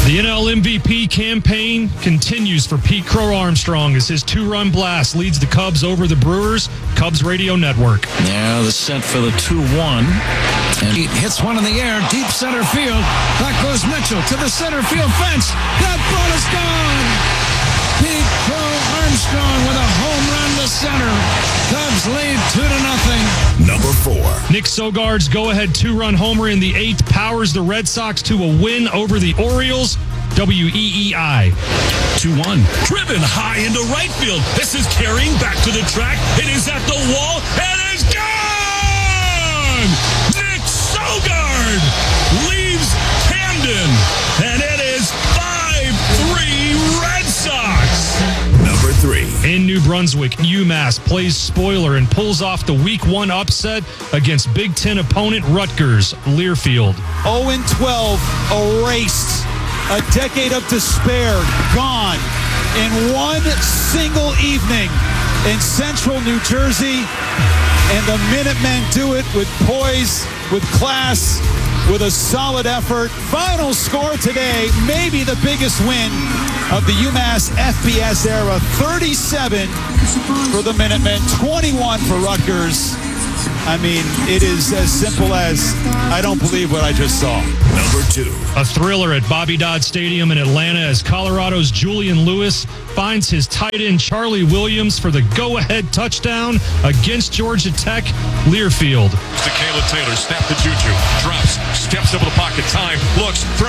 The NL MVP campaign continues for Pete Crow Armstrong as his two-run blast leads the Cubs over the Brewers. Cubs Radio Network. Yeah, the set for the 2-1. And he hits one in the air, deep center field. Back goes Mitchell to the center field fence. That ball is gone. Pete Crow Armstrong with a home run to center. Cubs lead 2-0. Number 4. Nick Sogard's go-ahead two-run homer in the 8th powers the Red Sox to a win over the Orioles. WEEI. 2-1. Driven high into right field. This is carrying back to the track. It is at the wall and is gone! Nick Sogard leaves Camden, and it is 5-3 Red Sox. Number 3. In New Brunswick, UMass plays spoiler and pulls off the Week 1 upset against Big Ten opponent Rutgers, Learfield. 0-12, erased. A decade of despair gone in one single evening in central New Jersey. And the Minutemen do it with poise, with class, with a solid effort. Final score today, maybe the biggest win of the UMass FBS era. 37 for the Minutemen, 21 for Rutgers. I mean, it is as simple as, I don't believe what I just saw. Number 2. A thriller at Bobby Dodd Stadium in Atlanta as Colorado's Julian Lewis finds his tight end Charlie Williams for the go-ahead touchdown against Georgia Tech, Learfield. To Kayla Taylor, snap to Juju, drops, steps over the pocket, time, looks, throws.